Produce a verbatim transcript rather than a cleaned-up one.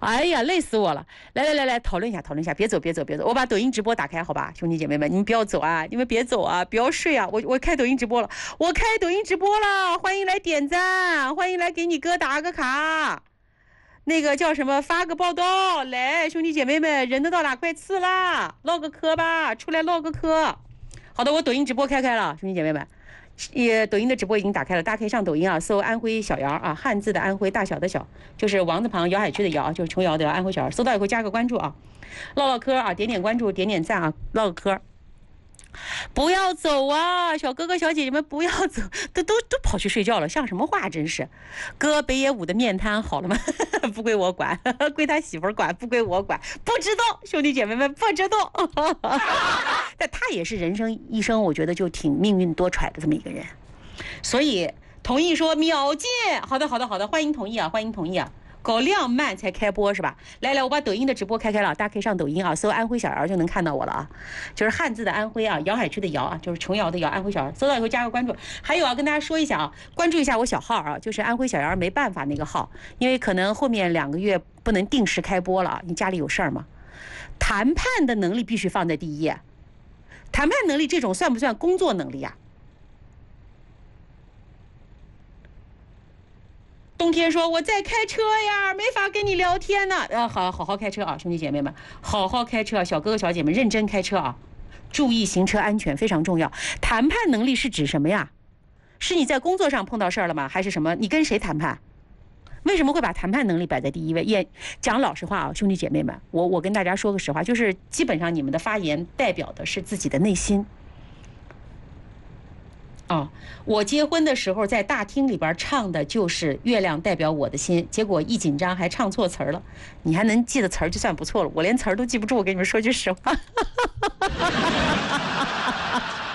哎呀，累死我了！来来来来，讨论一下，讨论一下，别走别走别走，我把抖音直播打开，好吧，兄弟姐妹们，你们不要走啊，你们别走啊，不要睡啊，我我开抖音直播了，我开抖音直播了，欢迎来点赞，欢迎来给你哥打个卡，那个叫什么发个报道，来，兄弟姐妹们，人都到哪快吃啦，唠个嗑吧，出来唠个嗑。好的，我抖音直播开开了，兄弟姐妹们。也抖音的直播已经打开了，大家可以上抖音啊，搜安徽小姚啊，汉字的安徽，大小的小，就是王字旁，姚海区的姚，就是琼瑶的安徽小姚，搜到以后加个关注啊，唠唠嗑啊，点点关注，点点赞啊，唠个嗑。不要走啊，小哥哥小姐姐们不要走，都都都跑去睡觉了，像什么话真是。哥北野武的面瘫好了吗？不归我管，归他媳妇管，不归我管，不知道，兄弟姐妹们不知道。但他也是人生一生，我觉得就挺命运多舛的这么一个人，所以同意说秒进。好的好的好的，欢迎同意啊，欢迎同意啊。搞量慢才开播是吧？来来，我把抖音的直播开开了，大家可以上抖音啊，搜安徽小姚就能看到我了啊，就是汉字的安徽啊，姚海区的姚啊，就是琼瑶的瑶，安徽小姚，搜到以后加个关注。还有啊，跟大家说一下啊，关注一下我小号啊，就是安徽小姚没办法那个号，因为可能后面两个月不能定时开播了，你家里有事儿吗？谈判的能力必须放在第一，谈判能力这种算不算工作能力啊？冬天说我在开车呀，没法跟你聊天呢。啊，好好好开车啊，兄弟姐妹们，好好开车，小哥哥小姐们认真开车啊，注意行车安全非常重要。谈判能力是指什么呀？是你在工作上碰到事儿了吗？还是什么？你跟谁谈判？为什么会把谈判能力摆在第一位？也讲老实话啊，兄弟姐妹们，我我跟大家说个实话，就是基本上你们的发言代表的是自己的内心。哦，我结婚的时候在大厅里边唱的就是月亮代表我的心，结果一紧张还唱错词儿了。你还能记得词儿就算不错了，我连词儿都记不住，我跟你们说句实话。